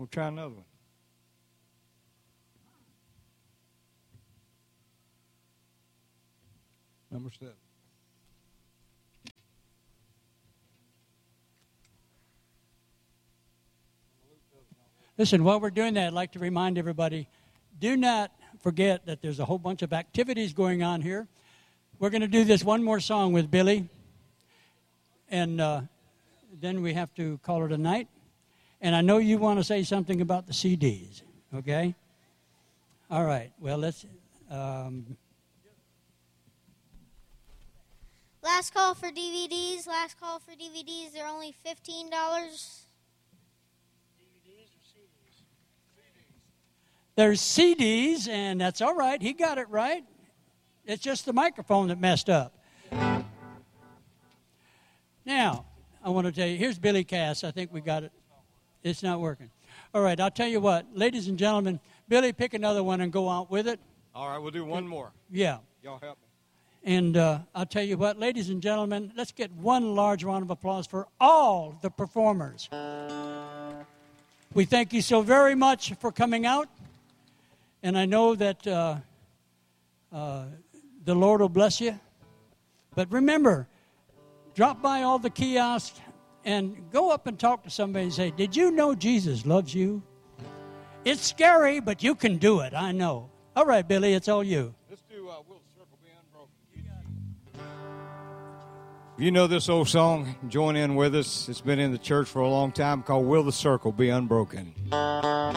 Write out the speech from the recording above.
We'll try another one. Number 7. Listen, while we're doing that, I'd like to remind everybody, do not forget that there's a whole bunch of activities going on here. We're going to do this one more song with Billy, and then we have to call it a night. And I know you want to say something about the CDs, okay? All right, well, let's... Last call for DVDs. Last call for DVDs. They're only $15. There's CDs, and that's all right. He got it right. It's just the microphone that messed up. Now, I want to tell you, here's Billy Cass. I think we got it. It's not working. All right, I'll tell you what. Ladies and gentlemen, Billy, pick another one and go out with it. All right, we'll do one more. Yeah. Y'all help me. And I'll tell you what, ladies and gentlemen, let's get one large round of applause for all the performers. We thank you so very much for coming out. And I know that the Lord will bless you. But remember, drop by all the kiosks and go up and talk to somebody and say, did you know Jesus loves you? It's scary, but you can do it, I know. All right, Billy, it's all you. Let's do Will the Circle Be Unbroken. If you know this old song, join in with us. It's been in the church for a long time called Will the Circle Be Unbroken.